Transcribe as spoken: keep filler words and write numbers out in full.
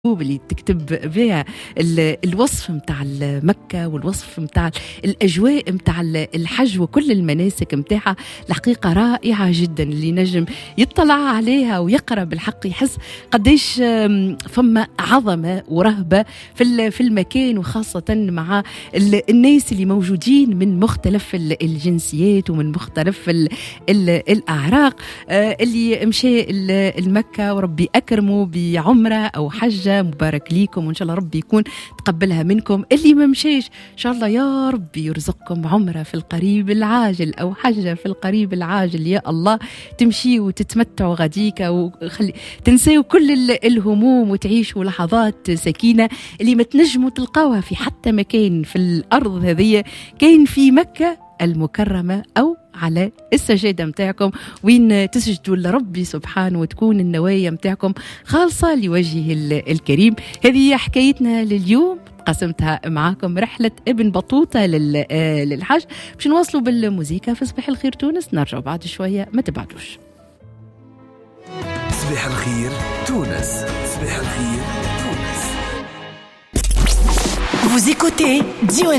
اللي تكتب بها الوصف متاع مكة والوصف متاع الأجواء متاع الحج وكل المناسك متاعها الحقيقة رائعة جدا. اللي نجم يطلع عليها ويقرأ بالحق يحس قديش فما عظمة ورهبة في في المكان، وخاصة مع الناس اللي موجودين من مختلف الجنسيات ومن مختلف الأعراق، اللي مشى المكة وربي أكرمه بعمرة أو حجة مبارك ليكم، وإن شاء الله ربي يكون تقبلها منكم. اللي ما مشيش إن شاء الله يا ربي يرزقكم عمرة في القريب العاجل أو حجة في القريب العاجل، يا الله تمشي وتتمتعوا غديك وخلي تنسوا كل الهموم وتعيشوا لحظات سكينة اللي ما تنجموا تلقاوها في حتى مكان في الأرض هذه، كاين في مكة المكرمة أو على السجادة متاعكم وين تسجدوا لربي سبحانه وتكون النوايا متاعكم خالصة لوجهه الكريم. هذه حكايتنا لليوم، قسمتها معاكم رحلة ابن بطوطة للحج. باش نواصلوا بالموسيقى في صباح الخير تونس، نرجع بعد شوية ما تبعدوش. صباح الخير تونس، صباح الخير تونس. Vous écoutez Dio